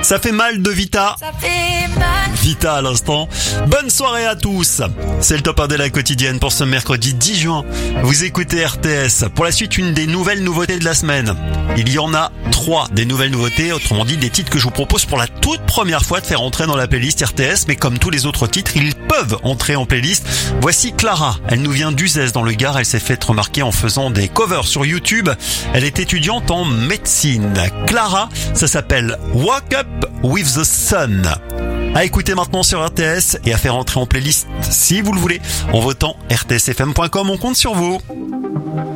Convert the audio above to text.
Ça fait mal de Vita. Ça fait mal. Vita à l'instant. Bonne soirée à tous. C'est le top 1 de la quotidienne pour ce mercredi 10 juin. Vous écoutez RTS. Pour la suite, une des nouvelles nouveautés de la semaine. Il y en a 3 des nouvelles nouveautés, autrement dit des titres que je vous propose pour la toute première fois de faire entrer dans la playlist RTS, mais comme tous les autres titres, ils peuvent entrer en playlist. Voici Clara. Elle nous vient d'Uzès dans le Gard. Elle s'est fait remarquer en faisant des covers sur YouTube. Elle est étudiante en médecine. Clara, ça s'appelle Wake Up with the Sun. À écouter maintenant sur RTS et à faire entrer en playlist si vous le voulez en votant rtsfm.com. On compte sur vous.